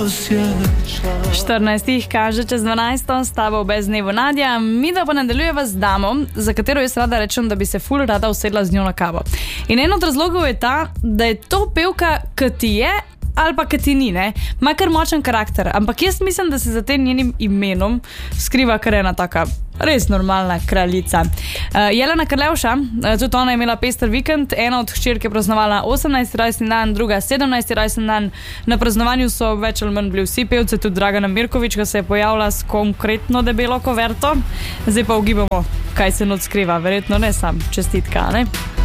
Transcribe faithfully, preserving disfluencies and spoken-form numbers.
štirinajst jih kaže čez dvanajsto, s tabo brez dnevu Nadja. Mi da pa nadaljujeva z damo, za katero jaz rada rečem, da bi se ful rada usedla z njo na kavo. In en od razlogov je ta, da je to pevka, ki ti je ali pa ki ti ni, ne? Ma kar močen karakter, ampak jaz mislim, da se za tem njenim imenom skriva kar ena taka res normalna kraljica. Uh, Jelena Karlevša, uh, tudi ona je imela pester vikend, ena od hčerk je praznovala osemnajsti rojstni dan, druga sedemnajsti rojstni dan. Na praznovanju so več ali manj bili vsi pevci, tudi Dragana Mirković, ki se je pojavila s konkretno debelo koverto. Zdaj pa ugibamo, kaj se not skriva, verjetno ne sam čestitka, ne?